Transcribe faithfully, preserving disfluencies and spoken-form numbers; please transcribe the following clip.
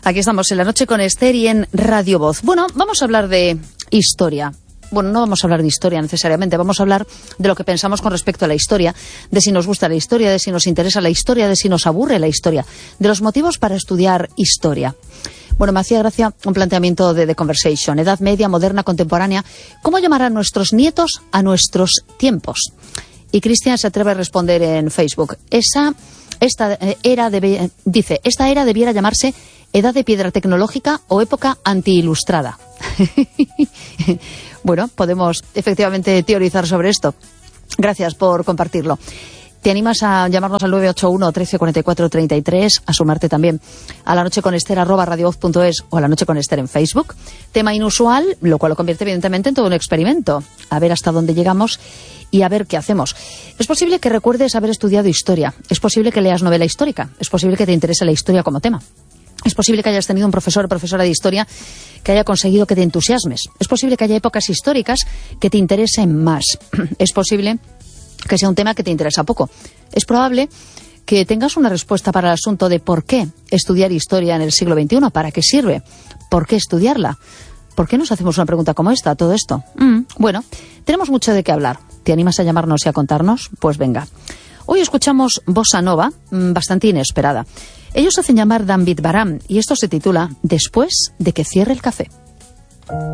Aquí estamos en La Noche con Esther y en Radio Voz. Bueno, vamos a hablar de historia. Bueno, no vamos a hablar de historia necesariamente, vamos a hablar de lo que pensamos con respecto a la historia, de si nos gusta la historia, de si nos interesa la historia, de si nos aburre la historia, de los motivos para estudiar historia. Bueno, me hacía gracia un planteamiento de The Conversation, edad media, moderna, contemporánea. ¿Cómo llamar a nuestros nietos a nuestros tiempos? Y Cristian se atreve a responder en Facebook. Esa, esta era debe, dice, esta era debiera llamarse edad de piedra tecnológica o época antiilustrada. Bueno, podemos efectivamente teorizar sobre esto. Gracias por compartirlo. ¿Te animas a llamarnos al nueve ocho uno, trece, cuarenta y cuatro, treinta y tres, a sumarte también a la noche con Esther arroba radiovoz punto es o a la noche con Esther en Facebook? Tema inusual, lo cual lo convierte evidentemente en todo un experimento. A ver hasta dónde llegamos y a ver qué hacemos. Es posible que recuerdes haber estudiado historia. Es posible que leas novela histórica. Es posible que te interese la historia como tema. Es posible que hayas tenido un profesor o profesora de historia que haya conseguido que te entusiasmes. Es posible que haya épocas históricas que te interesen más. Es posible que sea un tema que te interesa poco. Es probable que tengas una respuesta para el asunto de por qué estudiar historia en el siglo veintiuno, para qué sirve, por qué estudiarla. ¿Por qué nos hacemos una pregunta como esta, todo esto? Mm, bueno, tenemos mucho de qué hablar. ¿Te animas a llamarnos y a contarnos? Pues venga. Hoy escuchamos Bossa Nova, bastante inesperada. Ellos hacen llamar Dan Beat Baram y esto se titula Después de que cierre el café.